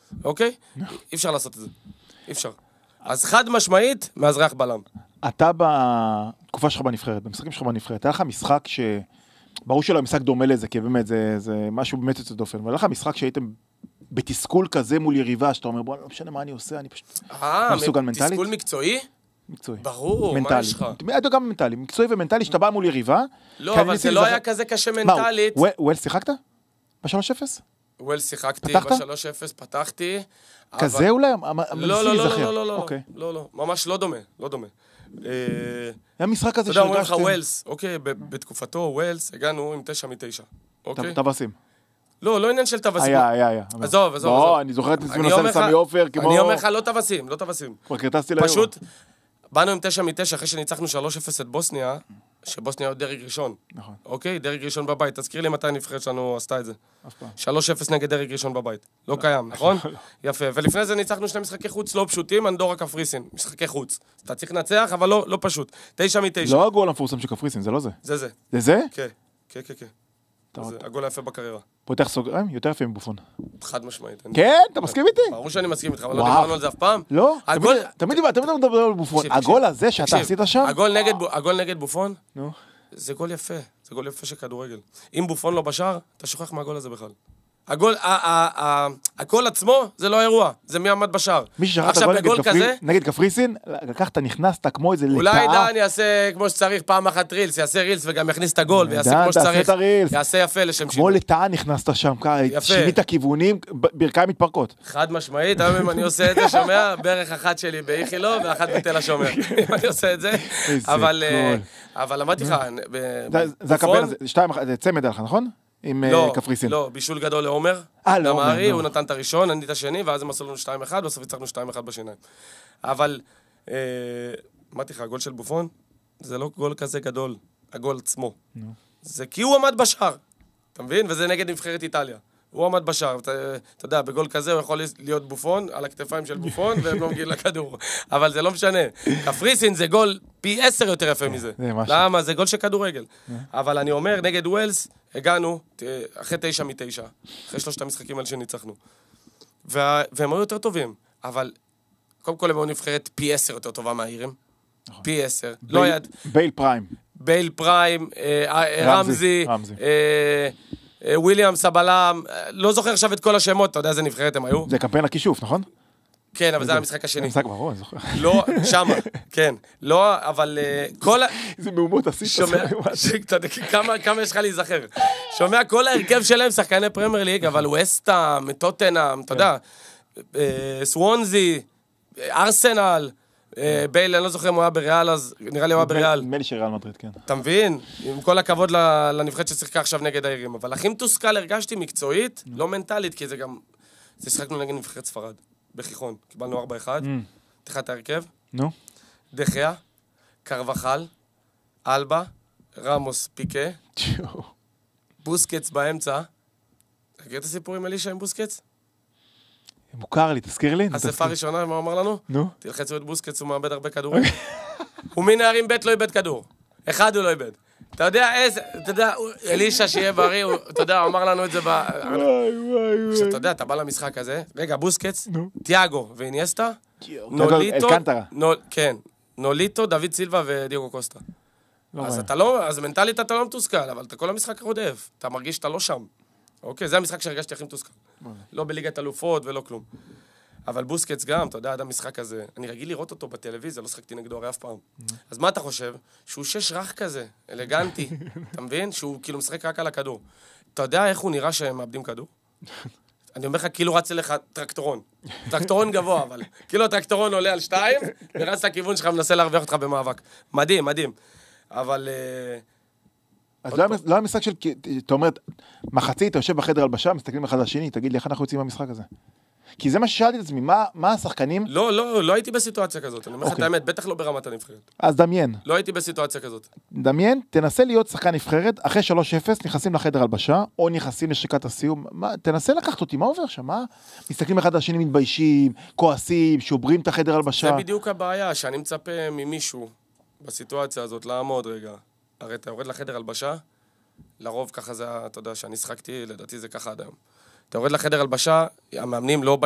אוקיי? אי אפשר לעשות את זה. אי אפשר. אז חד משמעית, מאזרח בלם. אתה בתקופה שלך בנבחרת, במשחקים שלך בנבחרת, היה לך משחק ברור שלא משחק דומה לזה, כי באמת זה משהו באמת יוצא דופן, אבל היה לך משחק שהייתם בתסכול כזה מול יריבה, שאתה אומר, בוא, לא משנה מה אני עושה, אני פשוט לא מסוגל מנטלית. תסכול מקצועי? מקצועי. ברור, מה יש לך? גם מנטלי, מקצועי ומנטלי, שאתה בא מול יריבה. לא, אבל זה לא היה כזה קשה מנטלית. ווילס שיחקת? ב-3-0? ווילס שיחקתי, ב-3-0 פתחתי. כזה אולי? לא, ממש לא דומה. היה משחק כזה אתה יודע, אומרים לך ווילס, אוקיי, בתקופתו ווילס, הגענו עם 9 מ-9, אוקיי? טווסים. לא עניין של טווסים. היה. עזוב. לא, אני זוכר את עצמי נוסע לסמי עופר, כמו... אני אומר לך, לא טווסים. כבר קרטסתי ליום. פשוט, באנו עם 9 מ-9, אחרי שניצחנו 3-0 את בוסניה, שבוסניה עוד דרג ראשון. נכון. אוקיי, דרג ראשון בבית. תזכיר לי מתי הנבחרת שלנו עשתה את זה. אף פעם. 3-0 נגד דרג ראשון בבית. לא קיים, נכון? יפה. ולפני זה ניצחנו 2 משחקי חוץ לא פשוטים, אנדורה קפריסין. משחקי חוץ. אתה צריך לנצח, אבל לא פשוט. 9 מ-9. לא הגול המפורסם של קפריסין, זה לא זה. זה. זה זה? כן. זה הגול היפה בקריירה. פותח סוגריים, יותר יפה מבופון. חד משמעית. כן, אתה מסכים איתי? ברור שאני מסכים איתך, אבל לא דיברנו על זה אף פעם. לא, תמיד מדבר על בופון. הגול הזה שאתה עשית שם? הגול נגד בופון, נו. זה גול יפה. זה גול יפה של כדורגל. אם בופון לא בשער, אתה שוכח מהגול הזה בכלל. הגול עצמו, זה לא אירוע. זה מי עמד בשער. מי ששרק את הגול נגד קפריסין, לקחת, נכנסת כמו איזה לטאה. אולי דן יעשה כמו שצריך פעם אחת רילס, יעשה רילס וגם יכניס את הגול, ויעשה כמו שצריך. יעשה יפה לשם כמו לטאה נכנסת שם, שינית הכיוונים, ברכיים מתפרקות. חד משמעית, היום אם אני עושה את זה, שומע, ברך אחת שלי באיכילו, ואחת בתל השומר. אם אני עושה את זה, אבל אמרתי לך, זה הקמפיין הזה, זה צמד עליך, נכון? עם קפריסין. לא, בישול גדול לעומר. דמרי, הוא נתן את הראשון, אני את השני, ואז הם עשו לנו 2-1, בסוף הצלחנו 2-1 בשיניים. אבל, אמרתי לך, הגול של בופון, זה לא גול כזה גדול, הגול עצמו. זה כי הוא עמד בשער, אתה מבין? וזה נגד נבחרת איטליה. הוא עמד בשער, אתה יודע, בגול כזה הוא יכול להיות בופון, על הכתפיים של בופון, והם לא מגיעים לכדור. אבל זה לא משנה. קפריסין זה גול פי 10 יותר יפה מזה. למה? זה גול של כדורגל. אבל אני אומר, נגד ווילס, הגענו, אחרי 9 מ-9, אחרי 3 המשחקים האלה שניצחנו. והם היו יותר טובים, אבל קודם כל הם היו נבחרת פי 10 יותר טובה מהאירים. פי 10. בייל פריים, רמזי, וויליאם סבלם, לא זוכר עכשיו את כל השמות, אתה יודע איזה נבחרת הם היו? זה קמפיין הכישוף, נכון? כן, אבל זה היה המשחק השני. המשחק ברור, אני זוכר. לא, שמה, כן. לא, אבל כל... איזה מהומות עשית. שומע, כמה יש לך להיזכר. שומע, כל ההרכב שלהם שחקני פרמייר ליג, אבל ווסטהאם, טוטנהאם, אתה יודע, סוונזי, ארסנל, בייל, אני לא זוכר אם הוא היה בריאל, אז נראה לי הוא היה בריאל. נדמה לי שריאל מדריד, כן. אתה מבין? עם כל הכבוד לנבחרת ששיחקה עכשיו נגד האירים. אבל הכי מתוסכל הרגשתי מקצועית, לא מנטלית, כי זה גם... זה שיחקנו נגד נבחרת ספרד, בכיכון. קיבלנו 4-1, תחת ההרכב. נו. דחיה, קרבחל, אלבה, רמוס, פיקה, בוסקץ באמצע. תגיד את הסיפור עם אלישה עם בוסקץ? מוכר לי, תזכיר לי. אספה ראשונה, מה הוא אמר לנו? נו. תלחצו את בוסקץ, הוא מאבד הרבה כדורים. הוא מנערים ב' לא איבד כדור. אחד הוא לא איבד. אתה יודע איזה, אתה יודע, אלישה שיהיה בריא, אתה יודע, הוא אמר לנו את זה אתה יודע, אתה בא למשחק הזה, רגע, בוסקץ, תיאגו ואיניאסטה, נוליטו, כן, נוליטו, דוד סילבה ודיאגו קוסטה. אז אתה לא, אז מנטלית אתה לא מתוסכל, אבל אתה כל המשחק רודף, אתה מרגיש שאתה לא שם. אוקיי, זה המשחק שהרגשתי הכי מתוסכל. לא בליגת אלופות ולא כלום. אבל בוסקץ גם, אתה יודע, עד המשחק הזה, אני רגיל לראות אותו בטלוויזיה, לא שחקתי נגדו הרי אף פעם. אז מה אתה חושב? שהוא שש רך כזה, אלגנטי, אתה מבין? שהוא כאילו משחק רק על הכדור. אתה יודע איך הוא נראה שהם מאבדים כדור? אני אומר לך, כאילו רץ לך טרקטורון. טרקטורון גבוה, אבל. כאילו הטרקטורון עולה על 2, ורץ לכיוון שלך מנסה להרוויח אותך במאבק. מדהים, מדהים. אבל... אז לא היה משחק של, אתה אומר, מחצית, אתה יושב בחדר הלבשה, מסתכלים אחד לשני, תגיד לי איך אנחנו יוצאים מהמשחק הזה. כי זה מה ששאלתי את עצמי, מה השחקנים? לא הייתי בסיטואציה כזאת, אני אומר לך את האמת, בטח לא ברמת הנבחרת. אז דמיין. לא הייתי בסיטואציה כזאת. דמיין, תנסה להיות שחקן נבחרת, אחרי 3-0 נכנסים לחדר הלבשה, או נכנסים לשקת הסיום, תנסה לקחת אותי, מה עובר שם? מסתכלים אחד לשני, מתביישים, כועסים, שוברים את החדר הלבשה. זה בדיוק הבעיה, שאני מצפה ממישהו בסיטואציה הזאת לעמוד רגע. הרי אתה יורד לחדר הלבשה, לרוב ככה זה, אתה יודע, שאני שחקתי, לדעתי זה ככה עד היום. אתה יורד לחדר הלבשה, המאמנים לא